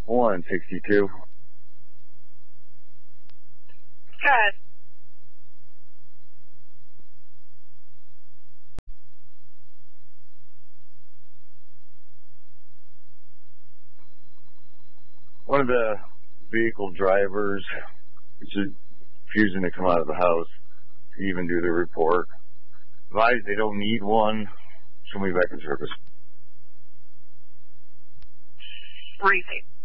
162. Good. One of the vehicle drivers is refusing to come out of the house to even do the report. Advise they don't need one. Show me back in service. Briefing.